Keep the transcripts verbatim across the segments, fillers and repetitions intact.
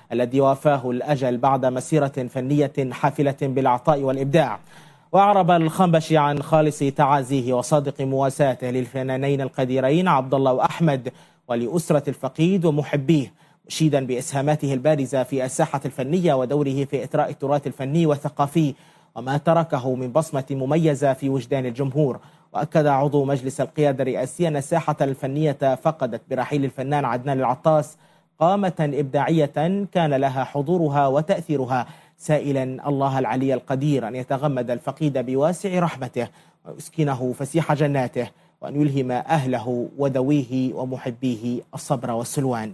الذي وافاه الأجل بعد مسيرة فنية حافلة بالعطاء والإبداع. وأعرب الخنبشي عن خالص تعازيه وصادق مواساته للفنانين القديرين عبد الله وأحمد ولأسرة الفقيد ومحبيه، مشيدا بإسهاماته البارزة في الساحة الفنية ودوره في إثراء التراث الفني والثقافي وما تركه من بصمة مميزة في وجدان الجمهور. وأكد عضو مجلس القيادة الرئاسي أن الساحة الفنية فقدت برحيل الفنان عدنان العطاس قامة إبداعية كان لها حضورها وتأثيرها، سائلا الله العلي القدير أن يتغمد الفقيد بواسع رحمته ويسكنه فسيح جناته وأن يلهم أهله وذويه ومحبيه الصبر والسلوان.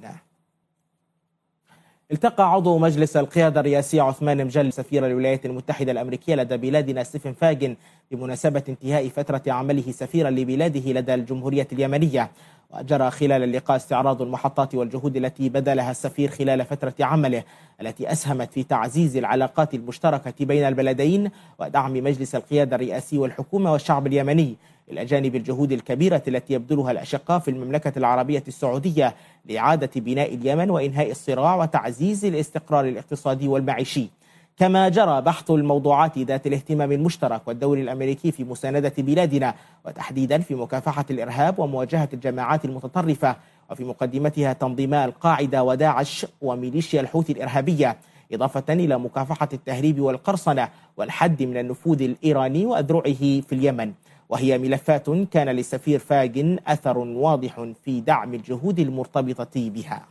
التقى عضو مجلس القيادة الرئاسي عثمان مجل سفير الولايات المتحدة الأمريكية لدى بلادنا ستيفن فاجن بمناسبة انتهاء فترة عمله سفيرا لبلاده لدى الجمهورية اليمنية. وجرى خلال اللقاء استعراض المحطات والجهود التي بذلها السفير خلال فترة عمله التي أسهمت في تعزيز العلاقات المشتركة بين البلدين ودعم مجلس القيادة الرئاسي والحكومة والشعب اليمني، إلى جانب الجهود الكبيرة التي يبذلها الأشقاء في المملكة العربية السعودية لإعادة بناء اليمن وإنهاء الصراع وتعزيز الاستقرار الاقتصادي والمعيشي. كما جرى بحث الموضوعات ذات الاهتمام المشترك والدور الأمريكي في مساندة بلادنا وتحديدا في مكافحة الإرهاب ومواجهة الجماعات المتطرفة وفي مقدمتها تنظيما القاعدة وداعش وميليشيا الحوثي الإرهابية، إضافة إلى مكافحة التهريب والقرصنة والحد من النفوذ الإيراني وأذرعه في اليمن، وهي ملفات كان للسفير فاجن أثر واضح في دعم الجهود المرتبطة بها.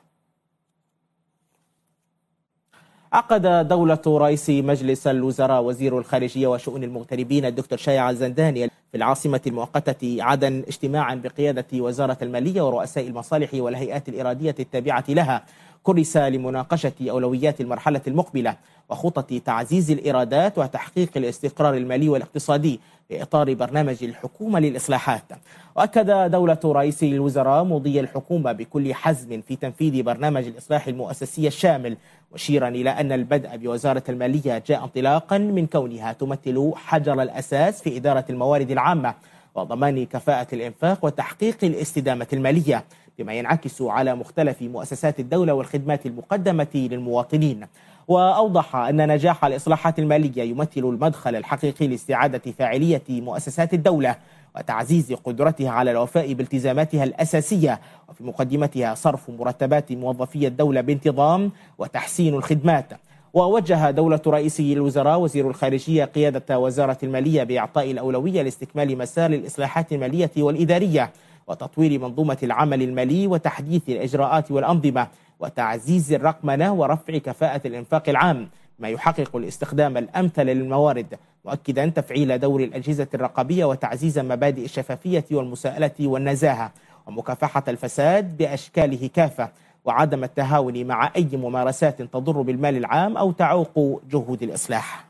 عقد دولة رئيس مجلس الوزراء وزير الخارجية وشؤون المغتربين الدكتور شايع الزنداني في العاصمة المؤقتة عدن اجتماعا بقيادة وزارة المالية ورؤساء المصالح والهيئات الإرادية التابعة لها، كرس لمناقشة أولويات المرحلة المقبلة وخطط تعزيز الإيرادات وتحقيق الاستقرار المالي والاقتصادي في إطار برنامج الحكومة للإصلاحات. وأكد دولة رئيس الوزراء مضي الحكومة بكل حزم في تنفيذ برنامج الإصلاح المؤسسي الشامل، مشيرا إلى أن البدء بوزارة المالية جاء انطلاقا من كونها تمثل حجر الأساس في إدارة الموارد العامة وضمان كفاءة الإنفاق وتحقيق الاستدامة المالية، بما ينعكس على مختلف مؤسسات الدولة والخدمات المقدمة للمواطنين. وأوضح أن نجاح الإصلاحات المالية يمثل المدخل الحقيقي لاستعادة فاعلية مؤسسات الدولة وتعزيز قدرتها على الوفاء بالتزاماتها الأساسية، وفي مقدمتها صرف مرتبات موظفي الدولة بانتظام وتحسين الخدمات. ووجه دولة رئيس الوزراء وزير الخارجية قيادة وزارة المالية بإعطاء الأولوية لاستكمال مسار الإصلاحات المالية والإدارية وتطوير منظومة العمل المالي وتحديث الإجراءات والأنظمة وتعزيز الرقمنة ورفع كفاءة الإنفاق العام، ما يحقق الاستخدام الأمثل للموارد، مؤكدا تفعيل دور الأجهزة الرقابية وتعزيز مبادئ الشفافية والمساءلة والنزاهة ومكافحة الفساد بأشكاله كافة وعدم التهاون مع أي ممارسات تضر بالمال العام أو تعوق جهود الإصلاح.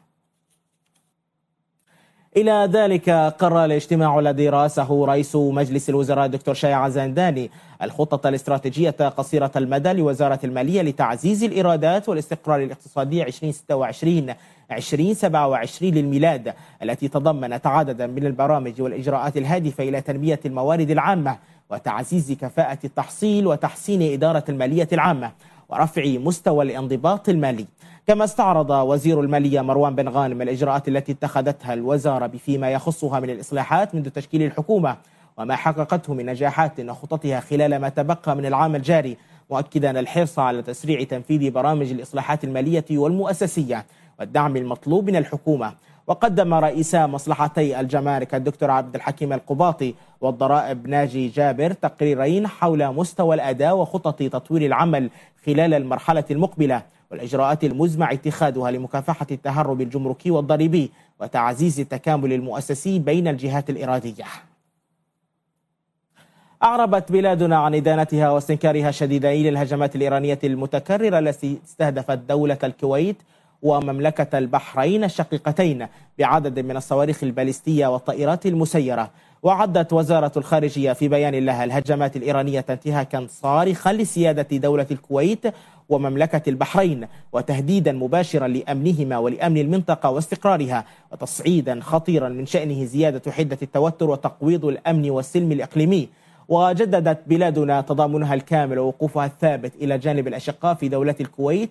إلى ذلك قرر الاجتماع الذي رأسه رئيس مجلس الوزراء الدكتور شايع الزنداني الخطة الاستراتيجية قصيرة المدى لوزارة المالية لتعزيز الإيرادات والاستقرار الاقتصادي ألفين وستة وعشرين ألفين وسبعة وعشرين للميلاد، التي تضمنت عددا من البرامج والإجراءات الهادفة إلى تنمية الموارد العامة وتعزيز كفاءة التحصيل وتحسين إدارة المالية العامة ورفع مستوى الانضباط المالي. كما استعرض وزير المالية مروان بن غانم الإجراءات التي اتخذتها الوزارة فيما يخصها من الإصلاحات منذ تشكيل الحكومة وما حققته من نجاحات وخططها خلال ما تبقى من العام الجاري، مؤكدا الحرص على تسريع تنفيذ برامج الإصلاحات المالية والمؤسسية والدعم المطلوب من الحكومة. وقدم رئيسا مصلحتي الجمارك الدكتور عبد الحكيم القباطي والضرائب ناجي جابر تقريرين حول مستوى الأداء وخطط تطوير العمل خلال المرحلة المقبلة والإجراءات المزمع اتخاذها لمكافحة التهرب الجمركي والضريبي وتعزيز التكامل المؤسسي بين الجهات الإرادية. أعربت بلادنا عن إدانتها واستنكارها الشديدين للهجمات الإيرانية المتكررة التي استهدفت دولة الكويت ومملكة البحرين الشقيقتين بعدد من الصواريخ البالستية والطائرات المسيرة. وعدت وزارة الخارجية في بيان لها الهجمات الإيرانية انتهاكا صارخا لسيادة دولة الكويت ومملكة البحرين وتهديدا مباشرا لأمنهما ولأمن المنطقة واستقرارها وتصعيدا خطيرا من شأنه زيادة حدة التوتر وتقويض الأمن والسلم الإقليمي. وجددت بلادنا تضامنها الكامل ووقوفها الثابت إلى جانب الأشقاء في دولة الكويت